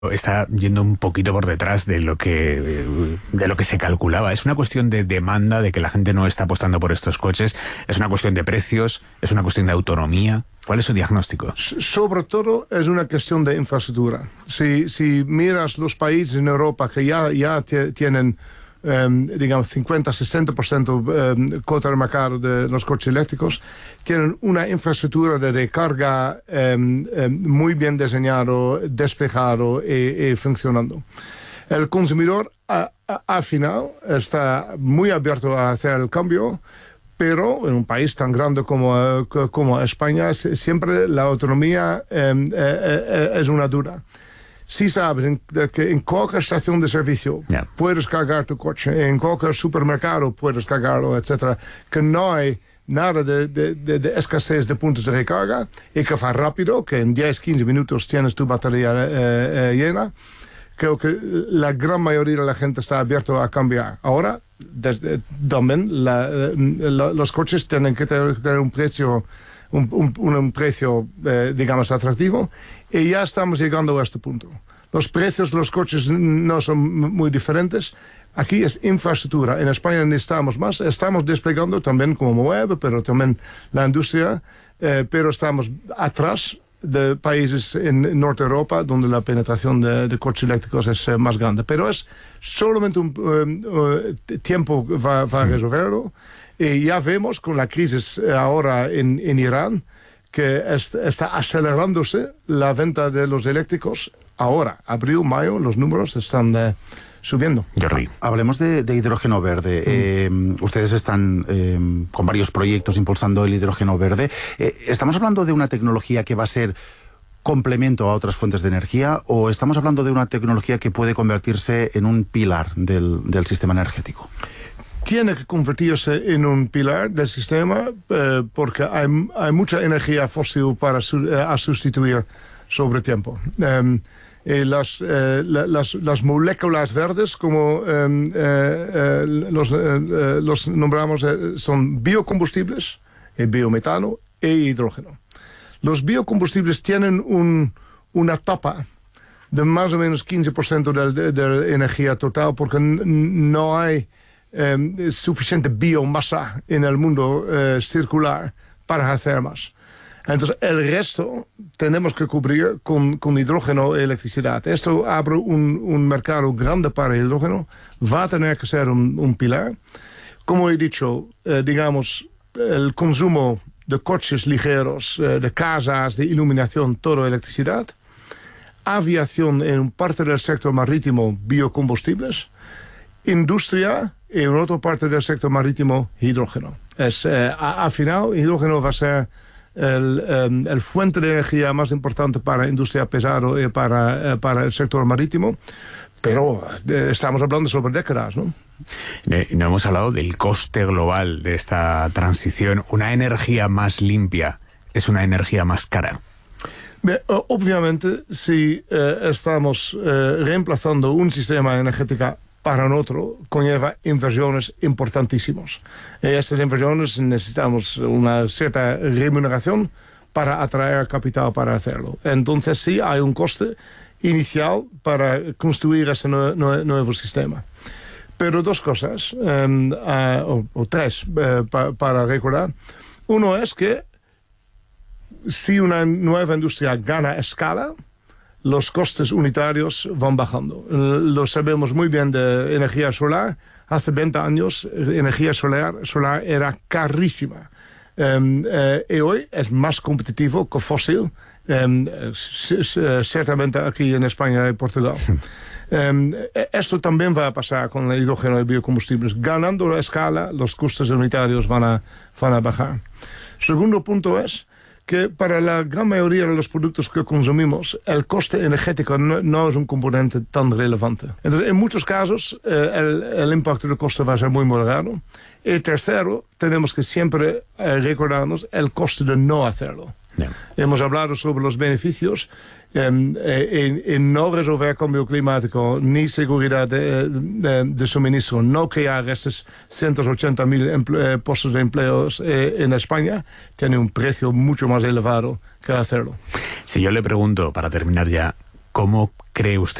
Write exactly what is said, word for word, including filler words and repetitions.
está yendo un poquito por detrás de lo que de lo que se calculaba. ¿Es una cuestión de demanda, de que la gente no está apostando por estos coches? ¿Es una cuestión de precios? ¿Es una cuestión de autonomía? ¿Cuál es su diagnóstico? Sobre todo es una cuestión de infraestructura. Si, si miras los países en Europa que ya, ya tienen, um, digamos, cincuenta a sesenta por ciento um, cuota de mercado de los coches eléctricos, tienen una infraestructura de recarga um, um, muy bien diseñado, despejado y, y funcionando. El consumidor, a, a, al final, está muy abierto a hacer el cambio, pero en un país tan grande como, como España, siempre la autonomía eh, eh, es una duda. Si sabes en, que en cualquier estación de servicio yeah. puedes cargar tu coche, en cualquier supermercado puedes cargarlo, etcétera, que no hay nada de, de, de, de escasez de puntos de recarga y que va rápido, que en diez a quince minutos tienes tu batería eh, eh, llena, creo que la gran mayoría de la gente está abierta a cambiar. Ahora, desde, también la, la, los coches tienen que tener, tener un precio, un, un, un precio eh, digamos, atractivo, y ya estamos llegando a este punto. Los precios de los coches no son muy diferentes. Aquí es infraestructura. En España necesitamos más. Estamos desplegando también como web, pero también la industria, eh, pero estamos atrás de países en Norte Europa donde la penetración de, de coches eléctricos es uh, más grande. Pero es solamente un uh, uh, tiempo va, va a resolverlo. Y ya vemos con la crisis ahora en, en Irán que es, está acelerándose la venta de los eléctricos. Ahora, abril, mayo, los números están uh, subiendo. Jordi. Hablemos de, de hidrógeno verde. Mm. Eh, ustedes están eh, con varios proyectos impulsando el hidrógeno verde. Eh, ¿Estamos hablando de una tecnología que va a ser complemento a otras fuentes de energía o estamos hablando de una tecnología que puede convertirse en un pilar del, del sistema energético? Tiene que convertirse en un pilar del sistema eh, porque hay, hay mucha energía fósil para su, eh, a sustituir sobre tiempo. Um, Eh, las, eh, las, las moléculas verdes, como eh, eh, los, eh, los nombramos, eh, son biocombustibles, eh, biometano e hidrógeno. Los biocombustibles tienen un, una tapa de más o menos quince por ciento de, de, de la energía total porque no hay eh, suficiente biomasa en el mundo eh, circular para hacer más. Entonces, el resto tenemos que cubrir con, con hidrógeno y electricidad. Esto abre un, un mercado grande para el hidrógeno. Va a tener que ser un, un pilar. Como he dicho, eh, digamos, el consumo de coches ligeros, eh, de casas, de iluminación, todo electricidad. Aviación en parte del sector marítimo, biocombustibles. Industria y en otra parte del sector marítimo, hidrógeno. Es, eh, a, al final, hidrógeno va a ser El, um, el fuente de energía más importante para la industria pesada y para, eh, para el sector marítimo, pero eh, estamos hablando sobre décadas, ¿no? No hemos hablado del coste global de esta transición. ¿Una energía más limpia es una energía más cara? Obviamente, si eh, estamos eh, reemplazando un sistema energético para otro, conlleva inversiones importantísimas. Y estas inversiones necesitamos una cierta remuneración para atraer capital para hacerlo. Entonces sí hay un coste inicial para construir ese nue nue nuevo sistema. Pero dos cosas, um, uh, o, o tres, uh, pa para recordar. Uno es que si una nueva industria gana escala, los costes unitarios van bajando. Lo sabemos muy bien de energía solar. Hace veinte años, energía solar, solar era carísima. Um, uh, y hoy es más competitivo que fósil, um, ciertamente aquí en España y Portugal. Um, esto también va a pasar con el hidrógeno y biocombustibles. Ganando la escala, los costes unitarios van a, van a bajar. Segundo punto es que para la gran mayoría de los productos que consumimos, el coste energético no, no es un componente tan relevante. Entonces, en muchos casos, eh, el, el impacto del coste va a ser muy moderado. Y tercero, tenemos que siempre eh, recordarnos el coste de no hacerlo. Yeah. Hemos hablado sobre los beneficios en, en, en no resolver cambio climático ni seguridad de, de, de suministro, no crear estos ciento ochenta mil eh, puestos de empleos eh, en España, tiene un precio mucho más elevado que hacerlo. Si yo le pregunto, para terminar ya, ¿cómo cree usted